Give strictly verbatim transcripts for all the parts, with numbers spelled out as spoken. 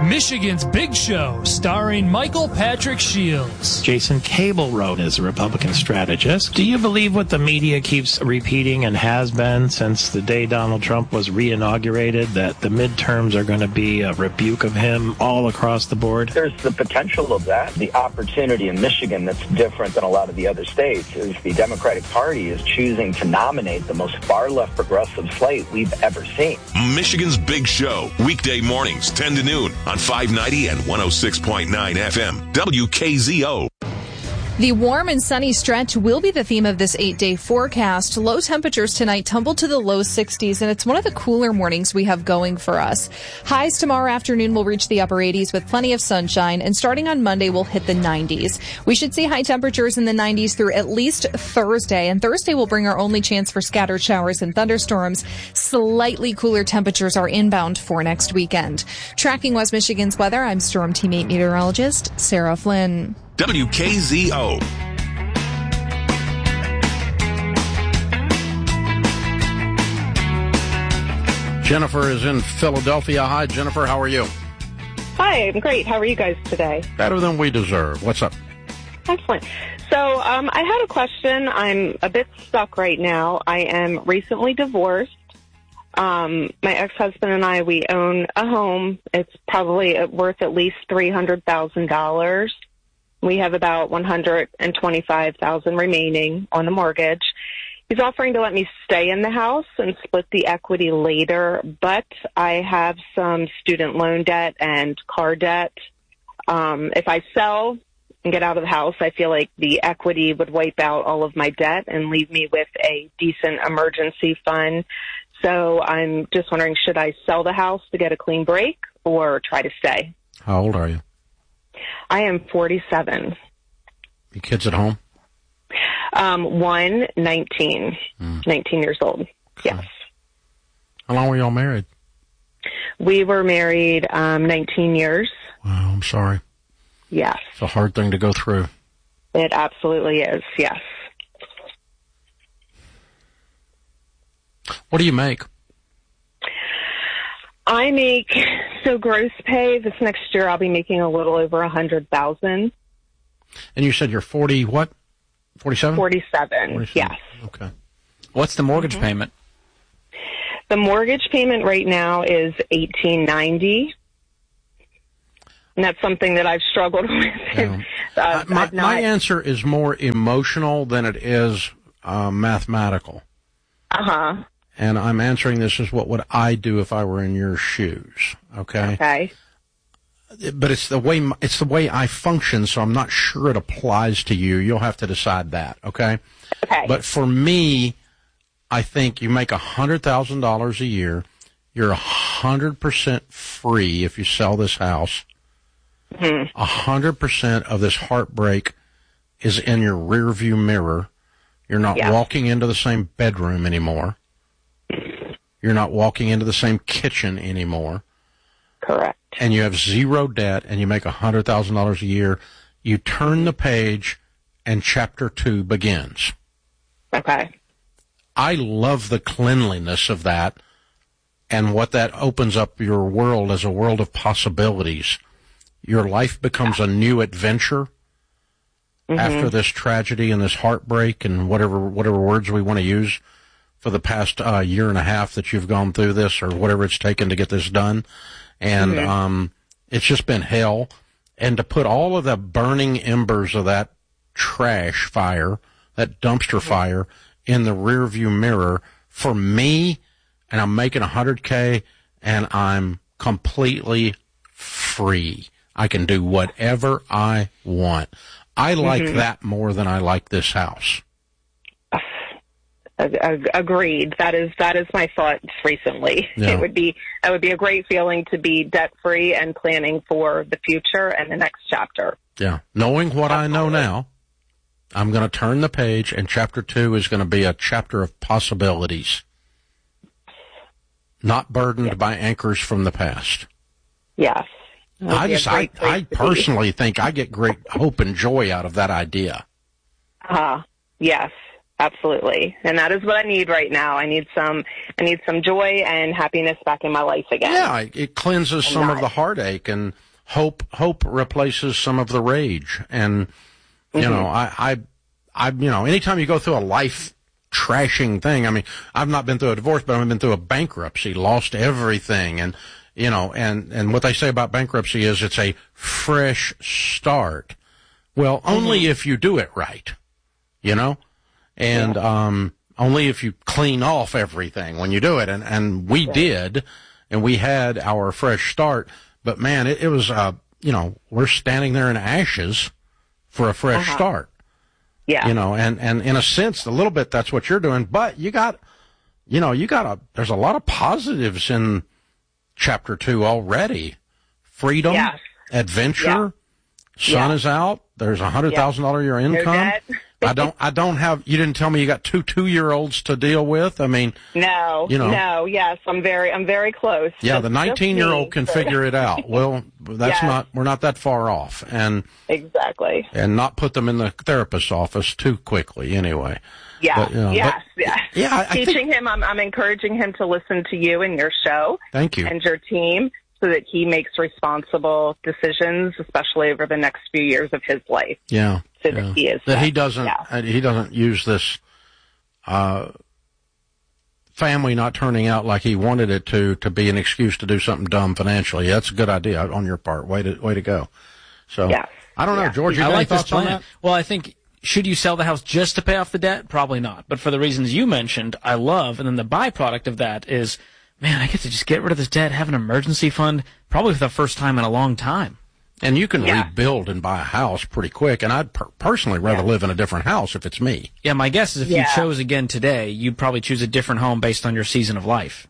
Michigan's Big Show, starring Michael Patrick Shields. Jason Cable wrote as a Republican strategist. Do you believe what the media keeps repeating and has been since the day Donald Trump was re-inaugurated, that the midterms are going to be a rebuke of him all across the board? There's the potential of that. The opportunity in Michigan that's different than a lot of the other states is the Democratic Party is choosing to nominate the most far-left progressive slate we've ever seen. Michigan's Big Show, weekday mornings, ten to noon on five ninety and one oh six point nine F M, W K Z O. The warm and sunny stretch will be the theme of this eight-day forecast. Low temperatures tonight tumble to the low sixties, and it's one of the cooler mornings we have going for us. Highs tomorrow afternoon will reach the upper eighties with plenty of sunshine, and starting on Monday, we'll hit the nineties. We should see high temperatures in the nineties through at least Thursday, and Thursday will bring our only chance for scattered showers and thunderstorms. Slightly cooler temperatures are inbound for next weekend. Tracking West Michigan's weather, I'm Storm Team eight meteorologist Sarah Flynn. W K Z O. Jennifer is in Philadelphia. Hi, Jennifer. How are you? Hi, I'm great. How are you guys today? Better than we deserve. What's up? Excellent. So um, I had a question. I'm a bit stuck right now. I am recently divorced. Um, my ex-husband and I, we own a home. It's probably worth at least three hundred thousand dollars. We have about one hundred twenty-five thousand dollars remaining on the mortgage. He's offering to let me stay in the house and split the equity later, but I have some student loan debt and car debt. Um, if I sell and get out of the house, I feel like the equity would wipe out all of my debt and leave me with a decent emergency fund. So I'm just wondering, should I sell the house to get a clean break or try to stay? How old are you? I am forty-seven. Your kids at home? Um, one, nineteen. Mm. nineteen years old. Okay. Yes. How long were y'all married? We were married um, nineteen years. Wow, I'm sorry. Yes. It's a hard thing to go through. It absolutely is, yes. What do you make? I make, so gross pay, this next year I'll be making a little over one hundred thousand dollars. And you said you're forty, what? forty-seven? forty-seven, forty-seven. Yes. Okay. What's the mortgage mm-hmm. payment? The mortgage payment right now is eighteen ninety. And that's something that I've struggled with. Yeah. uh, my, not... my answer is more emotional than it is uh, mathematical. Uh-huh. And I'm answering this as what would I do if I were in your shoes, okay? Okay. But it's the way it's the way I function, so I'm not sure it applies to you. You'll have to decide that, okay? Okay. But for me, I think you make one hundred thousand dollars a year. You're one hundred percent free if you sell this house. Mm-hmm. one hundred percent of this heartbreak is in your rearview mirror. You're not yeah. walking into the same bedroom anymore. You're not walking into the same kitchen anymore. Correct. And you have zero debt, and you make one hundred thousand dollars a year. You turn the page, and chapter two begins. Okay. I love the cleanliness of that and what that opens up your world as a world of possibilities. Your life becomes a new adventure mm-hmm. after this tragedy and this heartbreak and whatever whatever words we want to use for the past uh, year and a half that you've gone through this or whatever it's taken to get this done. And mm-hmm. um, it's just been hell. And to put all of the burning embers of that trash fire, that dumpster mm-hmm. fire, in the rearview mirror, for me, and I'm making one hundred K, and I'm completely free. I can do whatever I want. I like mm-hmm. that more than I like this house. Agreed. That is that is my thoughts recently. Yeah. It would be that would be a great feeling to be debt free and planning for the future and the next chapter. Yeah, knowing what Absolutely. I know now, I'm going to turn the page, and chapter two is going to be a chapter of possibilities, not burdened yeah. by anchors from the past. Yes. I just, I, I personally think I get great hope and joy out of that idea. Uh, yes, Absolutely. And that is what I need right now. I need some, I need some joy and happiness back in my life again. Yeah, it cleanses some not. of the heartache, and hope, hope replaces some of the rage. And, you mm-hmm. know, I, I, I, you know, anytime you go through a life trashing thing, I mean, I've not been through a divorce, but I've been through a bankruptcy, lost everything. And, you know, and, and what they say about bankruptcy is it's a fresh start. Well, only mm-hmm. if you do it right, you know? And, yeah. um, only if you clean off everything when you do it. And, and we yeah. did, and we had our fresh start. But man, it, it was, uh, you know, we're standing there in ashes for a fresh uh-huh. start. Yeah. You know, and, and in a sense, a little bit, that's what you're doing. But you got, you know, you got a, there's a lot of positives in chapter two already. Freedom, yes. adventure, yeah. sun yeah. is out. There's a hundred thousand dollar a year income. No I don't, I don't have, you didn't tell me you got two two-year-olds to deal with. I mean, no, you know, no, yes, I'm very, I'm very close. Yeah, just, the nineteen-year-old can figure it out. Well, that's yes. not, we're not that far off. And exactly. And not put them in the therapist's office too quickly anyway. Yeah, but, you know, yes, but, yes. Yeah, I, I Teaching think, him, I'm, I'm encouraging him to listen to you and your show. Thank you. And your team, so that he makes responsible decisions, especially over the next few years of his life. Yeah. So yeah. that he is that set. he doesn't yeah. he doesn't use this uh, family not turning out like he wanted it to to be an excuse to do something dumb financially. That's a good idea on your part. Way to way to go. So yes. I don't know, yeah. George. You I got like any this thoughts on plan. that? Well, I think should you sell the house just to pay off the debt? Probably not. But for the reasons you mentioned, I love, and then the byproduct of that is, man, I get to just get rid of this debt, have an emergency fund, probably for the first time in a long time. And you can yeah. rebuild and buy a house pretty quick. And I'd per- personally rather yeah. live in a different house if it's me. Yeah, my guess is if yeah. you chose again today, you'd probably choose a different home based on your season of life.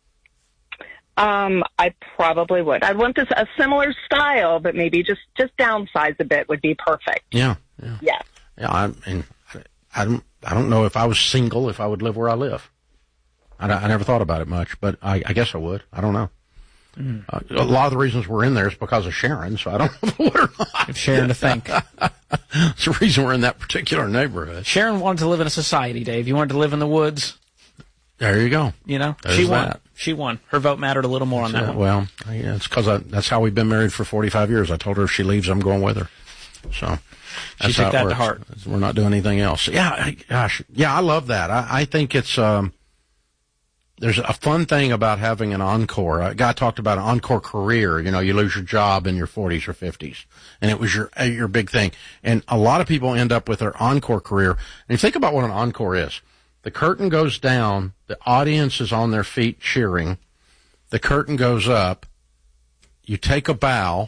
Um, I probably would. I'd want this a similar style, but maybe just, just downsize a bit would be perfect. Yeah. Yeah. Yeah. Yeah. I mean, I don't, I don't know if I was single, if I would live where I live. I, I never thought about it much, but I, I guess I would. I don't know. Mm. Uh, a lot of the reasons we're in there is because of Sharon, so I don't know if I would or not. If Sharon to think. It's the reason we're in that particular neighborhood. Sharon wanted to live in a society, Dave. You wanted to live in the woods. There you go. You know, There's she won. that. She won. Her vote mattered a little more on that's that it. one. Well, yeah, it's because that's how we've been married for forty-five years. I told her if she leaves, I'm going with her. So that's she took how it that works. to heart. We're not doing anything else. Yeah, I, gosh, yeah, I love that. I, I think it's um, there's a fun thing about having an encore. A guy talked about an encore career. You know, you lose your job in your forties or fifties, and it was your your big thing. And a lot of people end up with their encore career. And you think about what an encore is. The curtain goes down. The audience is on their feet cheering. The curtain goes up. You take a bow.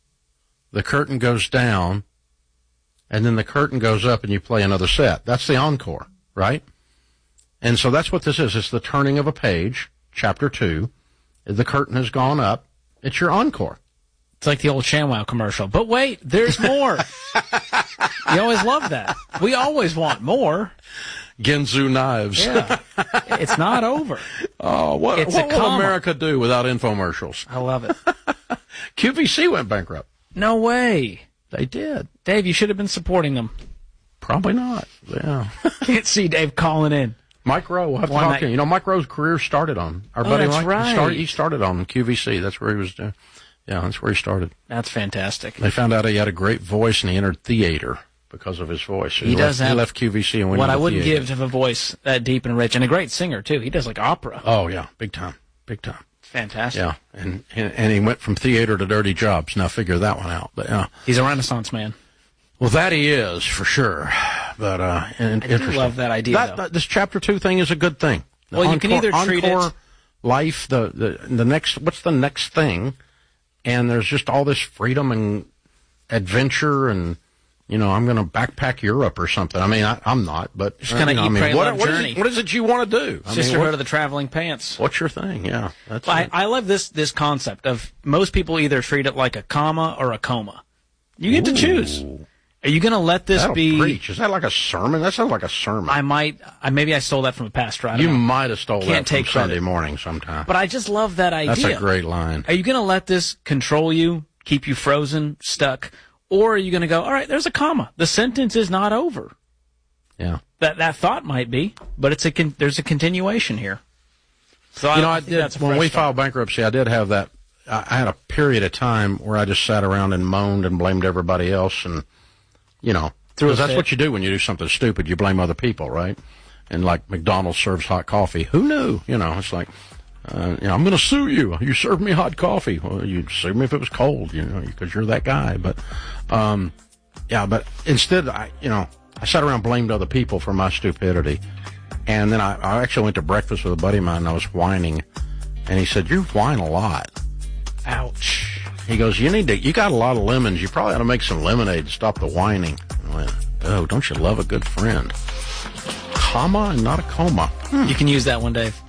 The curtain goes down. And then the curtain goes up and you play another set. That's the encore, right? And so that's what this is. It's the turning of a page, chapter two. The curtain has gone up. It's your encore. It's like the old ShamWow commercial. But wait, there's more. You always love that. We always want more. Ginzu knives. Yeah. It's not over. Oh, what, it's what a will comma. America do without infomercials? I love it. Q V C went bankrupt. No way. They did. Dave, you should have been supporting them. Probably not. Yeah. Can't see Dave calling in. Mike Rowe, we'll have to One talk night. to him. You know, Mike Rowe's career started on our Oh, buddy that's Mike. right. He started, he started on Q V C. That's where he was. Uh, yeah, that's where he started. That's fantastic. They found out he had a great voice, and he entered theater because of his voice. He, he does left, have he left Q V C and went what into I wouldn't theater. give to have a voice that deep and rich, and a great singer too. He does like opera. Oh yeah, big time, big time. Fantastic. Yeah, and and he went from theater to dirty jobs. Now figure that one out. But yeah, he's a Renaissance man. Well, that he is for sure. But uh, and I do interesting. love that idea. That, that, this chapter two thing is a good thing. The well, you encore, can either treat encore it life, the, the the next. What's the next thing? And there's just all this freedom and adventure, and you know, I'm going to backpack Europe or something. I mean, I, I'm not, but just kind of you know, eat, I mean, pray, what, love what journey. Is it, what is it you want to do? I Sisterhood mean, what, of the Traveling Pants. What's your thing? Yeah, that's. I, it. I love this this concept of most people either treat it like a comma or a coma. You get Ooh. to choose. Are you going to let this That'll be? Preach. Is that like a sermon? That sounds like a sermon. I might. I maybe I stole that from a pastor. I don't you know. might have stole Can't that from take Sunday credit. morning sometime. But I just love that idea. That's a great line. Are you going to let this control you, keep you frozen, stuck, or are you going to go, all right, there's a comma. The sentence is not over. Yeah. That that thought might be, but it's a con- there's a continuation here. So you I, know, I I think did that's a when fresh we start. filed bankruptcy. I did have that. I I had a period of time where I just sat around and moaned and blamed everybody else, and you know, Threw a because that's fit. what you do when you do something stupid. You blame other people, right? And like McDonald's serves hot coffee. Who knew? You know, it's like, uh, you know, I'm going to sue you. You served me hot coffee. Well, you'd sue me if it was cold, you know, because you're that guy. But, um, yeah, but instead, I, you know, I sat around and blamed other people for my stupidity. And then I, I actually went to breakfast with a buddy of mine, and I was whining. And he said, you whine a lot. Ouch. He goes, you need to, you got a lot of lemons. You probably ought to make some lemonade to stop the whining. I went, oh, don't you love a good friend? Comma and not a coma. Hmm. You can use that one, Dave.